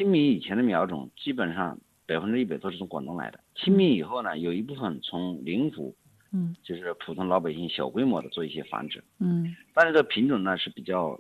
青米以前的苗种基本上100%都是从广东来的，青米以后呢，有一部分从灵湖，就是普通老百姓小规模的做一些繁殖，但是这品种呢是比较，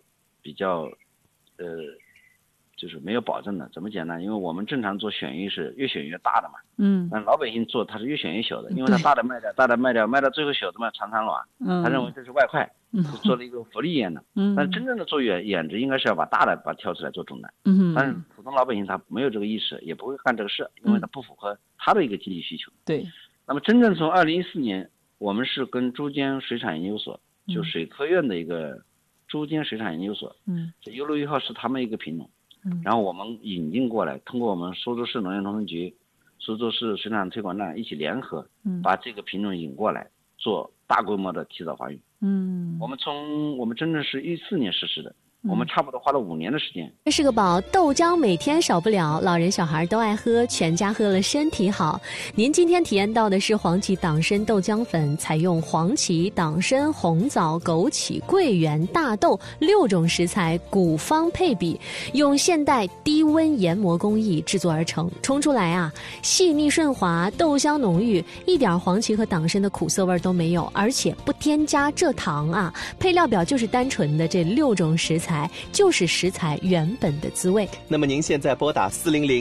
就是没有保证的。怎么讲呢？因为我们正常做选育是越选越大的嘛，但老百姓做他是越选越小的，因为他大的卖掉，卖到最后小的嘛产卵，他认为这是外快，是做了一个福利一样的。但真正的做养殖应该是要把大的把它挑出来做种的，但是普通老百姓他没有这个意识，也不会干这个事，因为他不符合他的一个经济需求。 对。 那么真正从2014年，我们是跟珠江水产研究所，就水科院的一个珠江水产研究所，这优鹿1号是他们一个品种。然后我们引进过来，通过我们苏州市农业农村局、苏州市水产推广站一起联合，把这个品种引过来，做大规模的提早发育。我们真正是14年实施的，我们差不多花了5年的时间。 这是个宝，豆浆每天少不了，老人小孩都爱喝，全家喝了身体好。您今天体验到的是黄芪党参豆浆粉，采用黄芪、党参、红枣、枸杞、桂圆、大豆6种食材古方配比，用现代低温研磨工艺制作而成，冲出来啊细腻顺滑，豆香浓郁，一点黄芪和党参的苦涩味都没有，而且不添加蔗糖啊。配料表就是单纯的这6种食材，就是食材原本的滋味。 那么您现在拨打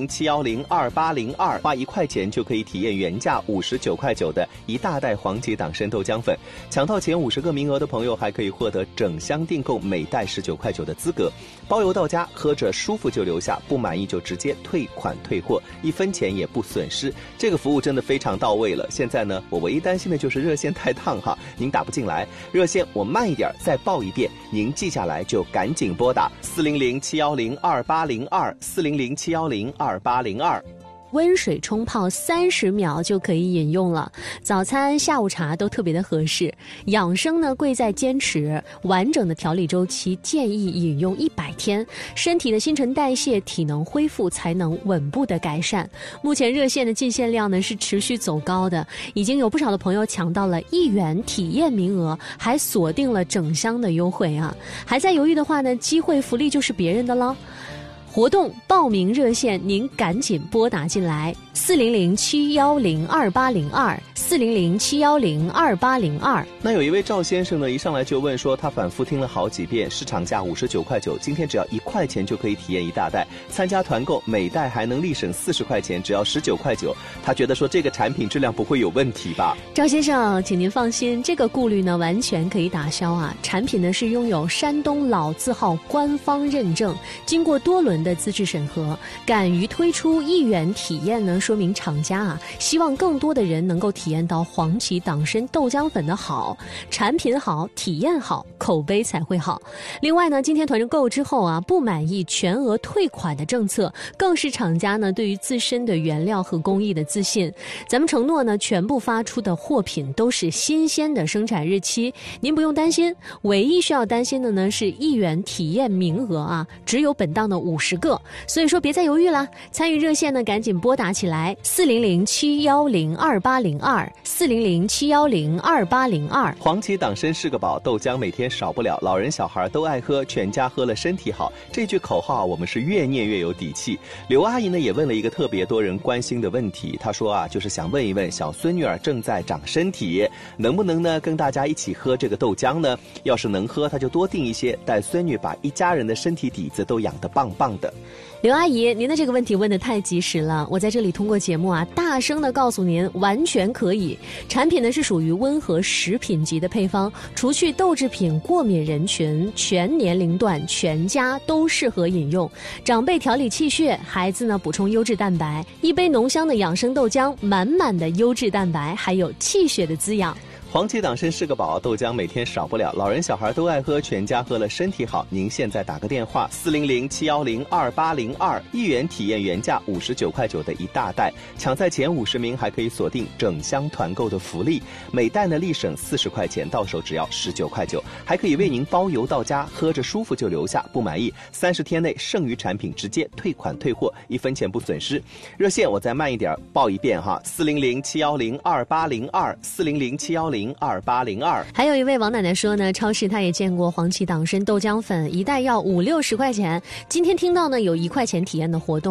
400-710-2802，花1块钱就可以体验原价59块9的一大袋黄芪党参豆浆粉，抢到前50个名额的朋友还可以获得整箱订购每袋19块9的资格，包邮到家，喝着舒服就留下，不满意就直接退款退货，1分钱也不损失。这个服务真的非常到位了。现在呢，我唯一担心的就是热线太烫哈，您打不进来，热线我慢一点再报一遍，您记下来就赶紧拨打400-710-2802，400-710-2802。 温水冲泡30秒就可以饮用了，早餐下午茶都特别的合适。养生呢贵在坚持，完整的调理周期建议饮用100天，身体的新陈代谢体能恢复才能稳步的改善。目前热线的进线量呢是持续走高的，已经有不少的朋友抢到了1元体验名额，还锁定了整箱的优惠啊！还在犹豫的话呢，机会福利就是别人的了。活动报名热线您赶紧拨打进来，400-710-2802，400-710-2802。 那有一位赵先生呢，一上来就问说，他反复听了好几遍，市场价59块9，今天只要1块钱就可以体验一大袋，参加团购每袋还能立省40块钱，只要19块9。他觉得说这个产品质量不会有问题吧？ 赵先生，请您放心，这个顾虑呢完全可以打消啊。产品呢是拥有山东老字号官方认证，经过多轮的资质审核，敢于推出1元体验呢，说明厂家啊希望更多的人能够体验到黄芪党参豆浆粉的好，产品好，体验好，口碑才会好。另外呢，今天团购之后啊，不满意全额退款的政策，更是厂家呢对于自身的原料和工艺的自信。咱们承诺呢，全部发出的货品都是新鲜的生产日期，您不用担心。唯一需要担心的呢是1元体验名额啊，只有本档的50个，所以说别再犹豫了，参与热线呢赶紧拨打起来，400-710-2802，400-710-2802。 黄芪党参是个宝，豆浆每天少不了，老人小孩都爱喝，全家喝了身体好。这句口号我们是越念越有底气。刘阿姨呢也问了一个特别多人关心的问题，她说啊，就是想问一问小孙女儿正在长身体，能不能呢跟大家一起喝这个豆浆呢？要是能喝，她就多订一些，带孙女把一家人的身体底子都养得棒棒的。 刘阿姨，您的这个问题问得太及时了，我在这里通过节目啊，大声的告诉您，完全可以。产品呢是属于温和食品级的配方，除去豆制品过敏人群，全年龄段全家都适合饮用。长辈调理气血，孩子呢补充优质蛋白，一杯浓香的养生豆浆，满满的优质蛋白，还有气血的滋养。 黄芪党参是个宝，豆浆每天少不了，老人小孩都爱喝，全家喝了身体好。您现在打个电话，400-710-2802，1元体验原价59块9的一大袋，抢在前50名还可以锁定整箱团购的福利，每袋呢立省40块钱，到手只要19块9，还可以为您包邮到家，喝着舒服就留下，不满意30天内剩余产品直接退款退货，1分钱不损失。热线我再慢一点报一遍哈，400-710-2802，400-710-2802。 还有一位王奶奶说呢，超市她也见过黄芪党参豆浆粉，一袋要50-60块钱，今天听到呢有1块钱体验的活动。